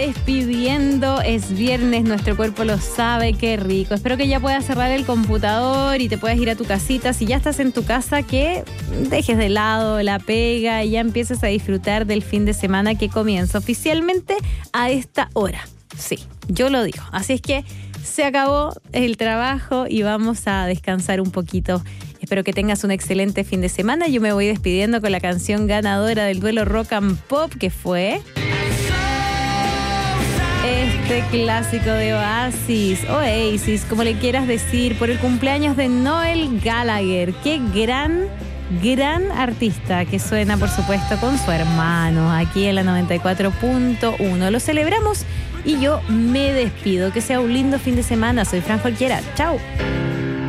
Despidiendo, es viernes, nuestro cuerpo lo sabe, qué rico. Espero que ya puedas cerrar el computador y te puedas ir a tu casita. Si ya estás en tu casa, que dejes de lado la pega y ya empieces a disfrutar del fin de semana que comienza oficialmente a esta hora. Sí, yo lo digo. Así es que se acabó el trabajo y vamos a descansar un poquito. Espero que tengas un excelente fin de semana. Yo me voy despidiendo con la canción ganadora del duelo Rock and Pop, que fue este clásico de Oasis, como le quieras decir, por el cumpleaños de Noel Gallagher. Qué gran artista que suena, por supuesto, con su hermano aquí en la 94.1. Lo celebramos y yo me despido. Que sea un lindo fin de semana. Soy Fran Cualquiera. Chao.